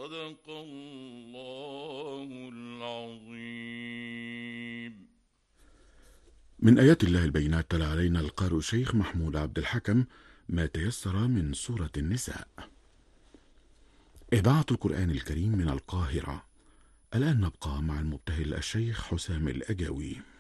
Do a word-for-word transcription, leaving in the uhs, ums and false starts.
صدق الله العظيم. من آيات الله البينات تلا علينا القارئ الشيخ محمود عبد الحكم ما تيسر من سورة النساء. إذاعة القرآن الكريم من القاهرة. الآن نبقى مع المبتهل الشيخ حسام الأجاوي.